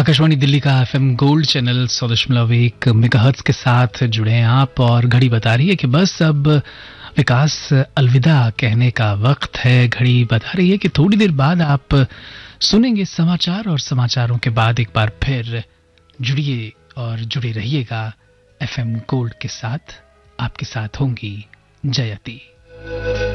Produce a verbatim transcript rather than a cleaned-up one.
आकाशवाणी दिल्ली का FM gold channel सौ दशमलव एक मेगाहर्ट्ज के साथ जुड़े हैं आप और घड़ी बता रही है कि बस अब विकास अलविदा कहने का वक्त है। घड़ी बता रही है कि थोड़ी देर बाद आप सुनेंगे समाचार और समाचारों के बाद एक बार फिर जुड़िए और जुड़े रहिएगा एफएम गोल्ड के साथ। आपके साथ होंगी जयती।